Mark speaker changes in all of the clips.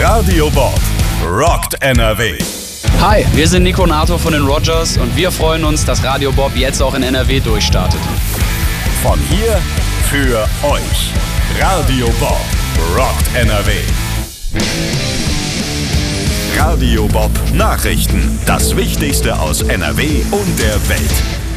Speaker 1: Radio Bob rockt NRW.
Speaker 2: Hi, wir sind Nico und Arthur von den Rogers und wir freuen uns, dass Radio Bob jetzt auch in NRW durchstartet.
Speaker 1: Von hier für euch. Radio Bob rockt NRW. Radio Bob Nachrichten. Das Wichtigste aus NRW und der Welt.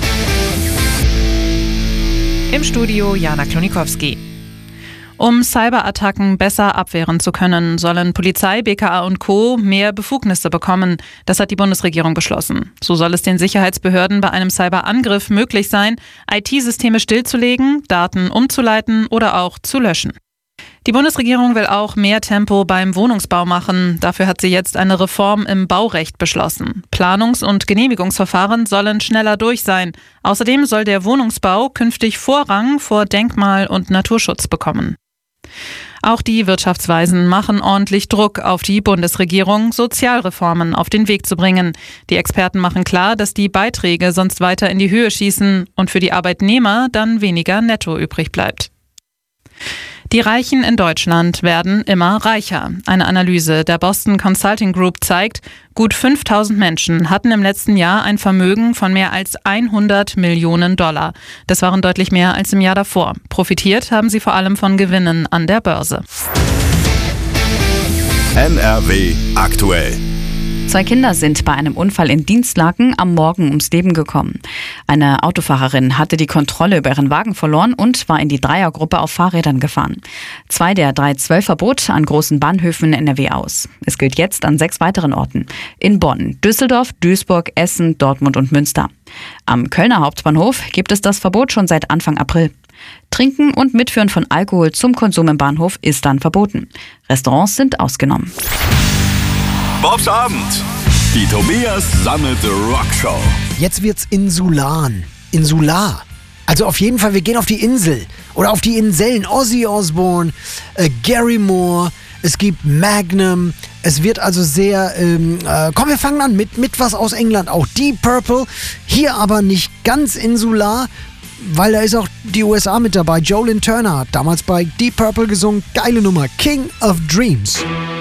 Speaker 3: Im Studio Jana Klonikowski. Um Cyberattacken besser abwehren zu können, sollen Polizei, BKA und Co. mehr Befugnisse bekommen. Das hat die Bundesregierung beschlossen. So soll es den Sicherheitsbehörden bei einem Cyberangriff möglich sein, IT-Systeme stillzulegen, Daten umzuleiten oder auch zu löschen. Die Bundesregierung will auch mehr Tempo beim Wohnungsbau machen. Dafür hat sie jetzt eine Reform im Baurecht beschlossen. Planungs- und Genehmigungsverfahren sollen schneller durch sein. Außerdem soll der Wohnungsbau künftig Vorrang vor Denkmal- und Naturschutz bekommen. Auch die Wirtschaftsweisen machen ordentlich Druck auf die Bundesregierung, Sozialreformen auf den Weg zu bringen. Die Experten machen klar, dass die Beiträge sonst weiter in die Höhe schießen und für die Arbeitnehmer dann weniger netto übrig bleibt. Die Reichen in Deutschland werden immer reicher. Eine Analyse der Boston Consulting Group zeigt, gut 5000 Menschen hatten im letzten Jahr ein Vermögen von mehr als 100 Millionen $. Das waren deutlich mehr als im Jahr davor. Profitiert haben sie vor allem von Gewinnen an der Börse.
Speaker 1: NRW aktuell.
Speaker 4: 2 Kinder sind bei einem Unfall in Dinslaken am Morgen ums Leben gekommen. Eine Autofahrerin hatte die Kontrolle über ihren Wagen verloren und war in die Dreiergruppe auf Fahrrädern gefahren. 2 der 3 Zollverbot an großen Bahnhöfen in NRW aus. Es gilt jetzt an 6 weiteren Orten. In Bonn, Düsseldorf, Duisburg, Essen, Dortmund und Münster. Am Kölner Hauptbahnhof gibt es das Verbot schon seit Anfang April. Trinken und Mitführen von Alkohol zum Konsum im Bahnhof ist dann verboten. Restaurants sind ausgenommen.
Speaker 1: Bobs Abend. Die Tobias Sammelte Rockshow.
Speaker 5: Jetzt wird's Insular. Also auf jeden Fall, wir gehen auf die Insel oder auf die Inseln. Ozzy Osbourne, Gary Moore, es gibt Magnum. Es wird also sehr, komm, wir fangen an mit was aus England, auch Deep Purple. Hier aber nicht ganz insular, weil da ist auch die USA mit dabei. Joe Lynn Turner hat damals bei Deep Purple gesungen. Geile Nummer, King of Dreams.